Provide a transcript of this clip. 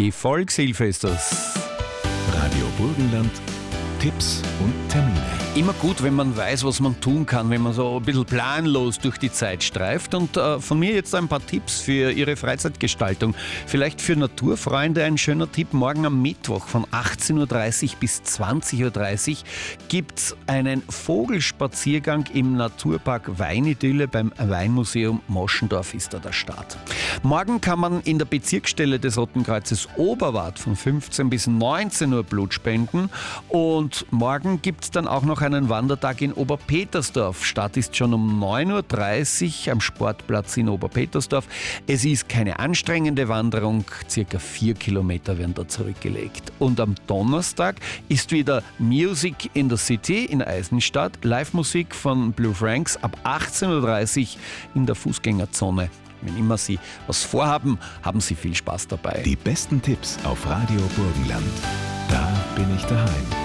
Die Volkshilfe ist das. Radio Burgenland, Tipps und Termine. Immer gut, wenn man weiß, was man tun kann, wenn man so ein bisschen planlos durch die Zeit streift. Und von mir jetzt ein paar Tipps für Ihre Freizeitgestaltung. Vielleicht für Naturfreunde ein schöner Tipp. Morgen am Mittwoch von 18.30 Uhr bis 20.30 Uhr gibt es einen Vogelspaziergang im Naturpark Weinidylle beim Weinmuseum Moschendorf ist da der Start. Morgen kann man in der Bezirksstelle des Roten Kreuzes Oberwart von 15 bis 19 Uhr Blut spenden. Und morgen gibt es dann auch noch einen Wandertag in Oberpetersdorf. Start ist schon um 9.30 Uhr am Sportplatz in Oberpetersdorf. Es ist keine anstrengende Wanderung, circa 4 Kilometer werden da zurückgelegt. Und am Donnerstag ist wieder Music in the City in Eisenstadt. Live-Musik von Blue Franks ab 18.30 Uhr in der Fußgängerzone. Wenn immer Sie was vorhaben, haben Sie viel Spaß dabei. Die besten Tipps auf Radio Burgenland. Da bin ich daheim.